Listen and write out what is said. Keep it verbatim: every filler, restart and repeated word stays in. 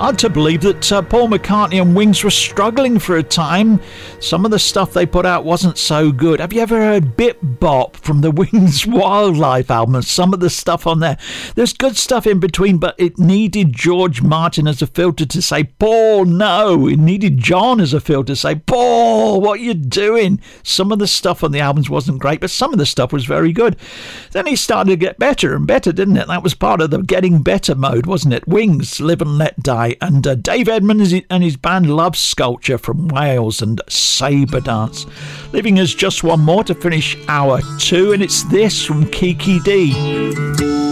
hard to believe that uh, Paul McCartney and Wings were struggling for a time. Some of the stuff they put out wasn't so good. Have you ever heard Bip Bop from the Wings Wildlife album? Some of the stuff on there, there's good stuff in between, but it needed George Martin as a filter to say, Paul, no. It needed John as a filter to say, Paul, what are you doing? Some of the stuff on the albums wasn't great, but some of the stuff was very good. Then he started to get better and better, didn't it? That was part of the getting better mode, wasn't it? Wings, Live and Let Die. And uh, Dave Edmunds and his band Love Sculpture from Wales and Sabre Dance. Leaving us just one more to finish hour two, and it's this from Kiki D.